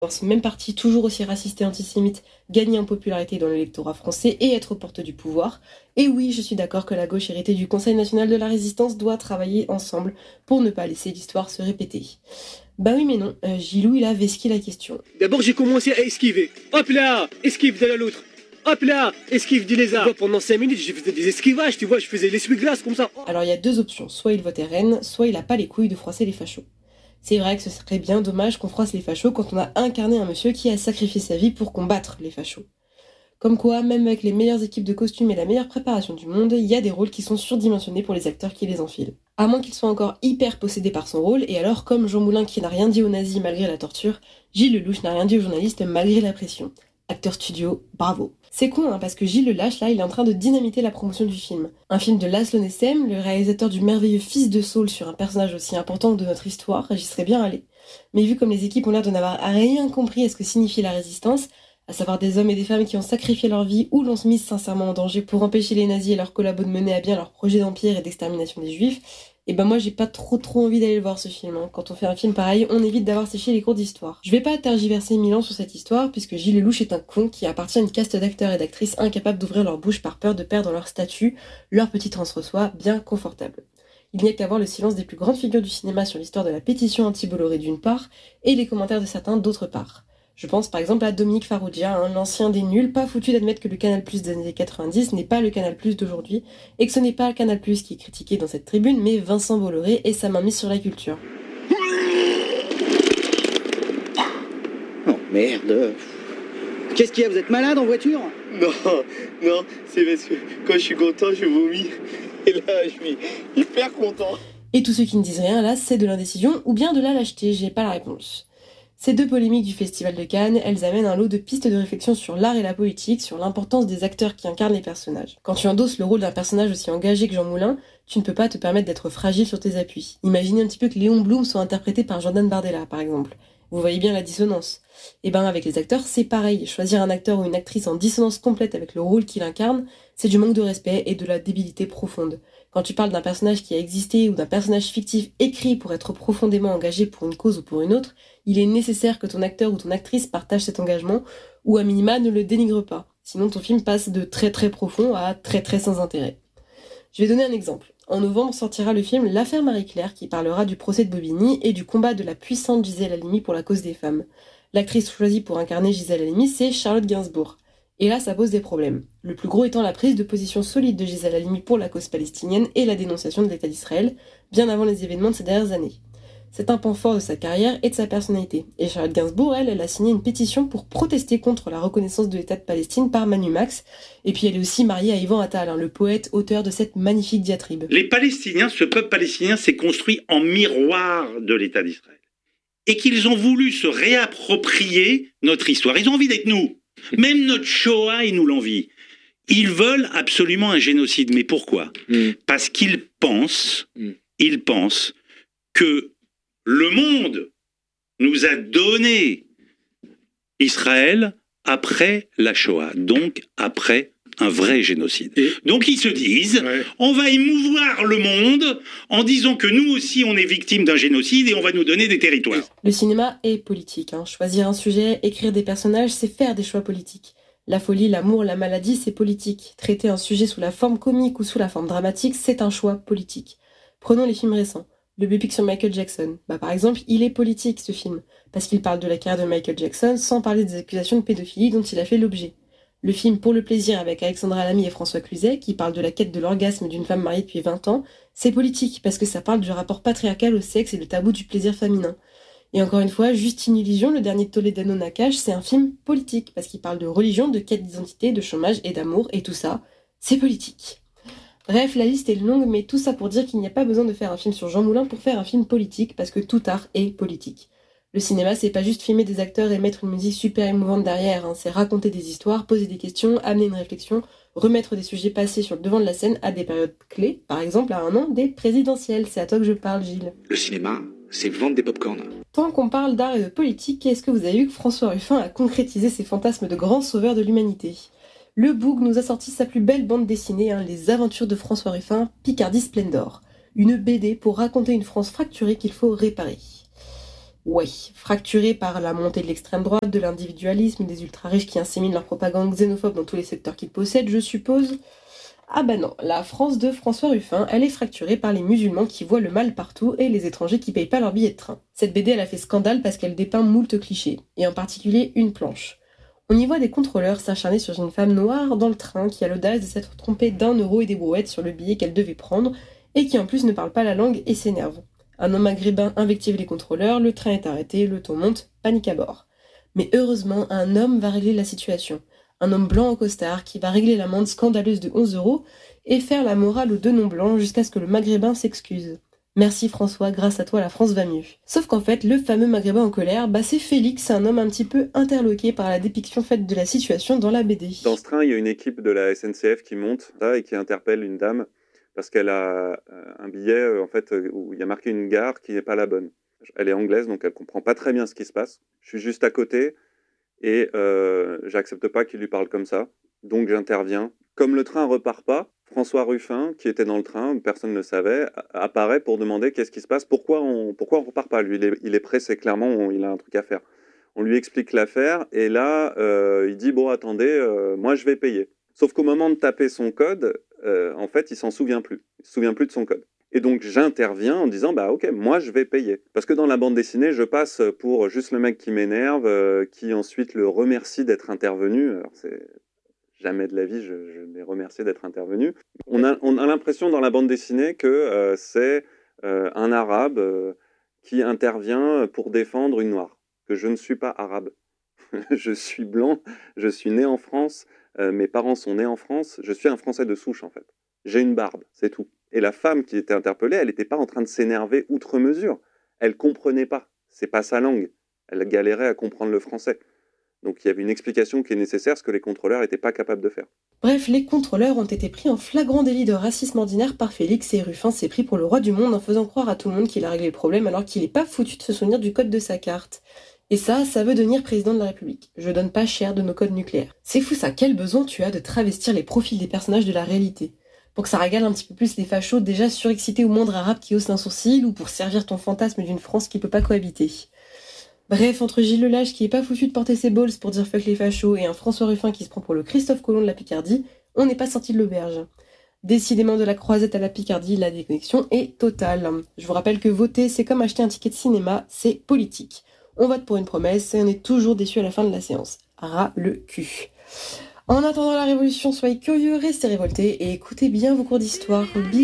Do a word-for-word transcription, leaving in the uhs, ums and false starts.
ce même parti toujours aussi raciste et antisémite gagner en popularité dans l'électorat français et être aux portes du pouvoir. Et oui, je suis d'accord que la gauche héritée du Conseil national de la résistance doit travailler ensemble pour ne pas laisser l'histoire se répéter. Bah oui mais non, euh, Gilou il a vesqué la question. D'abord j'ai commencé à esquiver. Hop là, esquive de l'autre. Hop là, esquive du lézard. Tu vois, pendant cinq minutes, je faisais des esquivages, tu vois, je faisais l'essuie-glace comme ça. Alors il y a deux options, soit il vote R N, soit il a pas les couilles de froisser les fachos. C'est vrai que ce serait bien dommage qu'on froisse les fachos quand on a incarné un monsieur qui a sacrifié sa vie pour combattre les fachos. Comme quoi, même avec les meilleures équipes de costumes et la meilleure préparation du monde, il y a des rôles qui sont surdimensionnés pour les acteurs qui les enfilent. À moins qu'ils soient encore hyper possédés par son rôle, et alors comme Jean Moulin qui n'a rien dit aux nazis malgré la torture, Gilles Lellouche n'a rien dit aux journalistes malgré la pression. Acteur studio, bravo. C'est con, hein, parce que Gilles Lellouche, là, il est en train de dynamiter la promotion du film. Un film de Laszlo Neşem, le réalisateur du merveilleux Fils de Saul sur un personnage aussi important de notre histoire, j'y serais bien allé. Mais vu comme les équipes ont l'air de n'avoir rien compris à ce que signifie la résistance, à savoir des hommes et des femmes qui ont sacrifié leur vie ou l'ont mise sincèrement en danger pour empêcher les nazis et leurs collabos de mener à bien leur projet d'empire et d'extermination des juifs, et ben moi j'ai pas trop trop envie d'aller le voir ce film. Hein. Quand on fait un film pareil, on évite d'avoir séché les cours d'histoire. Je vais pas tergiverser mille ans sur cette histoire, puisque Gilles Lellouche est un con qui appartient à une caste d'acteurs et d'actrices incapables d'ouvrir leur bouche par peur de perdre leur statut, leur petit entre-soi bien confortable. Il n'y a qu'à voir le silence des plus grandes figures du cinéma sur l'histoire de la pétition anti-Bolloré d'une part, et les commentaires de certains d'autre part. Je pense par exemple à Dominique Farrugia, hein, l'ancien des nuls, pas foutu d'admettre que le Canal+ des années quatre-vingt-dix n'est pas le Canal+ d'aujourd'hui, et que ce n'est pas le Canal+ qui est critiqué dans cette tribune, mais Vincent Bolloré et sa mainmise sur la culture. Oh merde. Qu'est-ce qu'il y a, vous êtes malade en voiture? Non, non, c'est parce que quand je suis content, je vomis. Et là, je suis hyper content. Et tous ceux qui ne disent rien, là, c'est de l'indécision ou bien de la lâcheté, j'ai pas la réponse. Ces deux polémiques du Festival de Cannes, elles amènent un lot de pistes de réflexion sur l'art et la politique, sur l'importance des acteurs qui incarnent les personnages. Quand tu endosses le rôle d'un personnage aussi engagé que Jean Moulin, tu ne peux pas te permettre d'être fragile sur tes appuis. Imaginez un petit peu que Léon Blum soit interprété par Jordan Bardella, par exemple. Vous voyez bien la dissonance. Et ben avec les acteurs, c'est pareil. Choisir un acteur ou une actrice en dissonance complète avec le rôle qu'il incarne, c'est du manque de respect et de la débilité profonde. Quand tu parles d'un personnage qui a existé ou d'un personnage fictif écrit pour être profondément engagé pour une cause ou pour une autre, il est nécessaire que ton acteur ou ton actrice partage cet engagement ou à minima ne le dénigre pas. Sinon ton film passe de très très profond à très très sans intérêt. Je vais donner un exemple. En novembre sortira le film L'affaire Marie-Claire qui parlera du procès de Bobigny et du combat de la puissante Gisèle Halimi pour la cause des femmes. L'actrice choisie pour incarner Gisèle Halimi, c'est Charlotte Gainsbourg. Et là, ça pose des problèmes. Le plus gros étant la prise de position solide de Gisèle Halimi pour la cause palestinienne et la dénonciation de l'État d'Israël, bien avant les événements de ces dernières années. C'est un pan fort de sa carrière et de sa personnalité. Et Charlotte Gainsbourg, elle, elle a signé une pétition pour protester contre la reconnaissance de l'État de Palestine par Manu Max. Et puis elle est aussi mariée à Yvan Attal, hein, le poète, auteur de cette magnifique diatribe. Les Palestiniens, ce peuple palestinien s'est construit en miroir de l'État d'Israël. Et qu'ils ont voulu se réapproprier notre histoire. Ils ont envie d'être nous. Même notre Shoah, ils nous l'envient. Ils veulent absolument un génocide. Mais pourquoi ? mm. Parce qu'ils pensent, mm. ils pensent que le monde nous a donné Israël après la Shoah, donc après un vrai génocide. Et donc ils se disent, ouais. on va émouvoir le monde en disant que nous aussi on est victime d'un génocide et on va nous donner des territoires. Le cinéma est politique. Hein. Choisir un sujet, écrire des personnages, c'est faire des choix politiques. La folie, l'amour, la maladie, c'est politique. Traiter un sujet sous la forme comique ou sous la forme dramatique, c'est un choix politique. Prenons les films récents. Le biopic sur Michael Jackson. Bah, par exemple, il est politique ce film, parce qu'il parle de la carrière de Michael Jackson sans parler des accusations de pédophilie dont il a fait l'objet. Le film Pour le plaisir avec Alexandra Lamy et François Cluzet, qui parle de la quête de l'orgasme d'une femme mariée depuis vingt ans, c'est politique, parce que ça parle du rapport patriarcal au sexe et le tabou du plaisir féminin. Et encore une fois, Juste une illusion, le dernier de Toledano Nakache, c'est un film politique, parce qu'il parle de religion, de quête d'identité, de chômage et d'amour, et tout ça, c'est politique. Bref, la liste est longue, mais tout ça pour dire qu'il n'y a pas besoin de faire un film sur Jean Moulin pour faire un film politique, parce que tout art est politique. Le cinéma, c'est pas juste filmer des acteurs et mettre une musique super émouvante derrière, hein. C'est raconter des histoires, poser des questions, amener une réflexion, remettre des sujets passés sur le devant de la scène à des périodes clés, par exemple à un an des présidentielles. C'est à toi que je parle, Gilles. Le cinéma, c'est vendre des pop-corn. Tant qu'on parle d'art et de politique, est-ce que vous avez vu que François Ruffin a concrétisé ses fantasmes de grand sauveur de l'humanité ? Le Boug nous a sorti sa plus belle bande dessinée, hein, Les aventures de François Ruffin, Picardie Splendor. Une B D pour raconter une France fracturée qu'il faut réparer. Ouais, fracturé par la montée de l'extrême droite, de l'individualisme, des ultra-riches qui inséminent leur propagande xénophobe dans tous les secteurs qu'ils possèdent, je suppose. Ah bah non, la France de François Ruffin, elle est fracturée par les musulmans qui voient le mal partout et les étrangers qui payent pas leur billet de train. Cette B D, elle a fait scandale parce qu'elle dépeint moult clichés, et en particulier une planche. On y voit des contrôleurs s'acharner sur une femme noire dans le train qui a l'audace de s'être trompée d'un euro et des brouettes sur le billet qu'elle devait prendre, et qui en plus ne parle pas la langue et s'énerve. Un homme maghrébin invective les contrôleurs, le train est arrêté, le ton monte, panique à bord. Mais heureusement, un homme va régler la situation. Un homme blanc en costard qui va régler l'amende scandaleuse de onze euros et faire la morale aux deux non-blancs jusqu'à ce que le maghrébin s'excuse. Merci François, grâce à toi la France va mieux. Sauf qu'en fait, le fameux maghrébin en colère, bah c'est Félix, un homme un petit peu interloqué par la dépiction faite de la situation dans la B D. Dans ce train, il y a une équipe de la S N C F qui monte là, et qui interpelle une dame parce qu'elle a un billet en fait, où il y a marqué une gare qui n'est pas la bonne. Elle est anglaise, donc elle comprend pas très bien ce qui se passe. Je suis juste à côté et euh, j'accepte pas qu'il lui parle comme ça, donc j'interviens. Comme le train repart pas, François Ruffin, qui était dans le train, personne ne le savait, apparaît pour demander qu'est-ce qui se passe, pourquoi on pourquoi on repart pas. Lui, il est, il est pressé, clairement, on, il a un truc à faire. On lui explique l'affaire et là, euh, il dit bon attendez, euh, moi je vais payer. Sauf qu'au moment de taper son code, euh, en fait, il s'en souvient plus. Il se souvient plus de son code. Et donc, j'interviens en disant, bah ok, moi, je vais payer. Parce que dans la bande dessinée, je passe pour juste le mec qui m'énerve, euh, qui ensuite le remercie d'être intervenu. Alors, c'est jamais de la vie, je, je l'ai remercié d'être intervenu. On a, on a l'impression dans la bande dessinée que euh, c'est euh, un arabe euh, qui intervient pour défendre une noire. Que je ne suis pas arabe. Je suis blanc, je suis né en France, euh, mes parents sont nés en France, je suis un Français de souche en fait. J'ai une barbe, c'est tout. Et la femme qui était interpellée, elle n'était pas en train de s'énerver outre mesure. Elle comprenait pas, c'est pas sa langue. Elle galérait à comprendre le français. Donc il y avait une explication qui est nécessaire, ce que les contrôleurs n'étaient pas capables de faire. Bref, les contrôleurs ont été pris en flagrant délit de racisme ordinaire par Félix et Ruffin s'est pris pour le roi du monde en faisant croire à tout le monde qu'il a réglé le problème alors qu'il n'est pas foutu de se souvenir du code de sa carte. Et ça, ça veut devenir président de la République. Je donne pas cher de nos codes nucléaires. C'est fou ça, quel besoin tu as de travestir les profils des personnages de la réalité pour que ça régale un petit peu plus les fachos déjà surexcités au moindre arabe qui hausse un sourcil ou pour servir ton fantasme d'une France qui peut pas cohabiter. Bref, entre Gilles Lelage qui est pas foutu de porter ses balls pour dire fuck les fachos et un François Ruffin qui se prend pour le Christophe Colomb de la Picardie, on n'est pas sorti de l'auberge. Décidément de la croisette à la Picardie, la déconnexion est totale. Je vous rappelle que voter, c'est comme acheter un ticket de cinéma, c'est politique. On vote pour une promesse et on est toujours déçu à la fin de la séance. Ras le cul. En attendant la révolution, soyez curieux, restez révoltés et écoutez bien vos cours d'histoire.